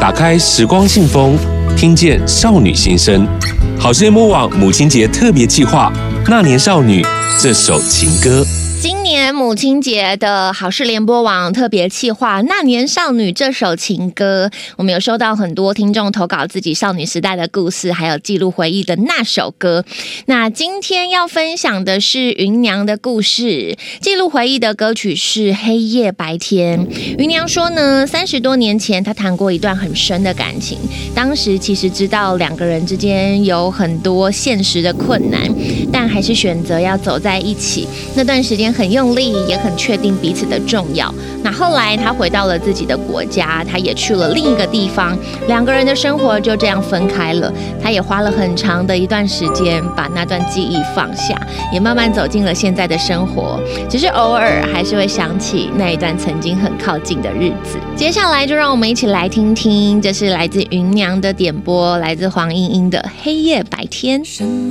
打开时光信封，听见少女心声。好事联播网母亲节特别企划《那年少女》这首情歌。 今年母亲节的好事联播网特别企划《那年少女》这首情歌，我们有收到很多听众投稿自己少女时代的故事，还有记录回忆的那首歌。那今天要分享的是芸娘的故事，记录回忆的歌曲是《黑夜白天》。芸娘说呢，30多年前她谈过一段很深的感情，当时其实知道两个人之间有很多现实的困难，但还是选择要走在一起。那段时间很用力，也很确定彼此的重要。那后来他回到了自己的国家，他也去了另一个地方，两个人的生活就这样分开了。他也花了很长的一段时间把那段记忆放下，也慢慢走进了现在的生活，只是偶尔还是会想起那一段曾经很靠近的日子。接下来就让我们一起来听听，这是来自芸娘的点播，来自黄莺莺的《黑夜白天》。